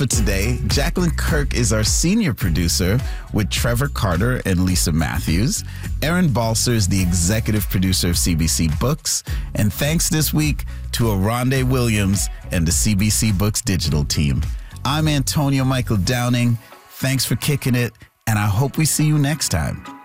But today, Jacqueline Kirk is our senior producer with Trevor Carter and Lisa Matthews. Aaron Balser is the executive producer of CBC Books. And thanks this week to Aronde Williams and the CBC Books digital team. I'm Antonio Michael Downing. Thanks for kicking it, and I hope we see you next time.